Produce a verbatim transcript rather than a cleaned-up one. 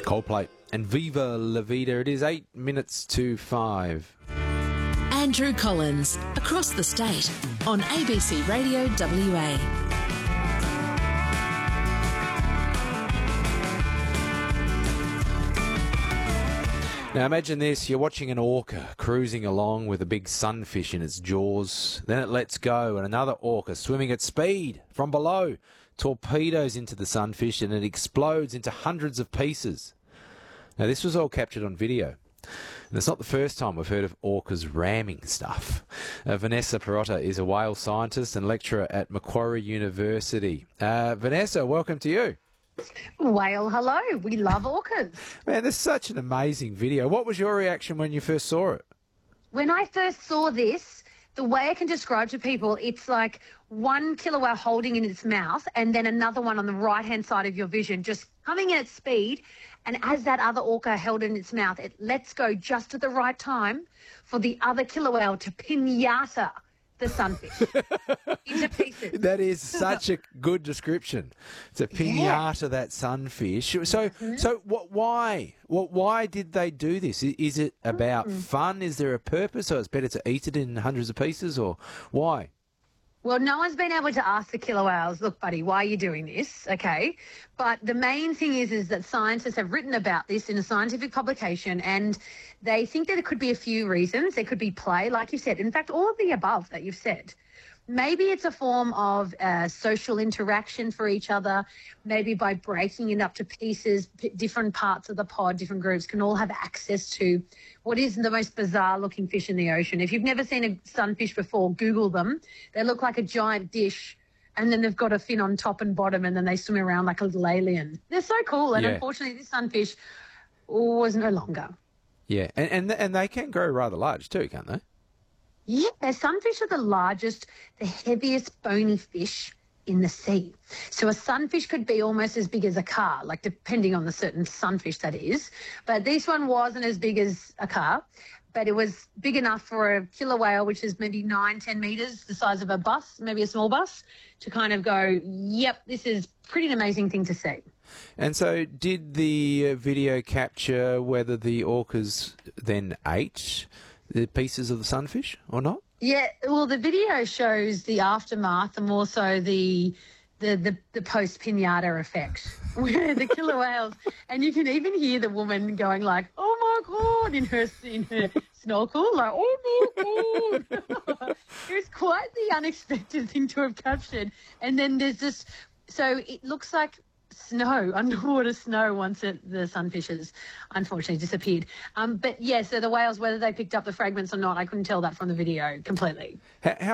Coldplay and Viva La Vida. It is eight minutes to five. Andrew Collins, across the state on A B C Radio W A. Now imagine this, you're watching an orca cruising along with a big sunfish in its jaws. Then it lets go and another orca swimming at speed from below torpedoes into the sunfish and it explodes into hundreds of pieces. Now this was all captured on video. And it's not the first time we've heard of orcas ramming stuff. Uh, Vanessa Perotta is a whale scientist and lecturer at Macquarie University. Uh, Vanessa, welcome to you. Whale, hello. We love orcas. Man, this is such an amazing video. What was your reaction when you first saw it? When I first saw this, the way I can describe to people, it's like one killer whale holding in its mouth and then another one on the right-hand side of your vision, just coming in at speed. And as that other orca held in its mouth, it lets go just at the right time for the other killer whale to pinata the sunfish into pieces. That is such a good description. It's a pinata, yeah. That sunfish. So, mm-hmm. so what? Why? What? Why did they do this? Is it about mm. fun? Is there a purpose, or it's better to eat it in hundreds of pieces, or why? Well, no one's been able to ask the killer whales, look, buddy, why are you doing this? Okay. But the main thing is, is that scientists have written about this in a scientific publication and they think that it could be a few reasons. There could be play, like you said. In fact, all of the above that you've said. Maybe it's a form of uh, social interaction for each other. Maybe by breaking it up to pieces, p- different parts of the pod, different groups can all have access to what is the most bizarre-looking fish in the ocean. If you've never seen a sunfish before, Google them. They look like a giant dish, and then they've got a fin on top and bottom, and then they swim around like a little alien. They're so cool, and yeah. Unfortunately, this sunfish was no longer. Yeah, and, and and they can grow rather large too, can't they? Yeah, sunfish are the largest, the heaviest bony fish in the sea. So a sunfish could be almost as big as a car, like depending on the certain sunfish that is. But this one wasn't as big as a car, but it was big enough for a killer whale, which is maybe nine, ten metres, the size of a bus, maybe a small bus, to kind of go, yep, this is pretty an amazing thing to see. And so did the video capture whether the orcas then ate the pieces of the sunfish or not? Yeah, well, the video shows the aftermath and also the the the, the post-pinata effect, where the killer whales, and you can even hear the woman going like, oh, my God, in her, in her snorkel, like, oh, my God. It was quite the unexpected thing to have captured. And then there's this, so it looks like snow, underwater snow, once it, the sunfishes unfortunately disappeared. Um, but, yeah, so the whales, whether they picked up the fragments or not, I couldn't tell that from the video completely. How, how